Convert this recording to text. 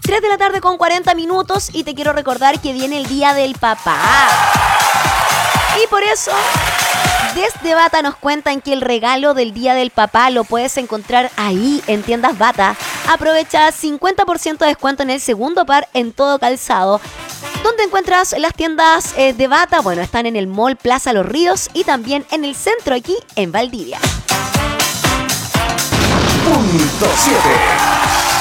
3 de la tarde con 40 minutos y te quiero recordar que viene el Día del Papá. Y por eso, desde Bata nos cuentan que el regalo del Día del Papá lo puedes encontrar ahí en Tiendas Bata. Aprovecha 50% de descuento en el segundo par en todo calzado. ¿Dónde encuentras las tiendas de Bata? Bueno, están en el Mall Plaza Los Ríos y también en el centro aquí en Valdivia. Punto 7.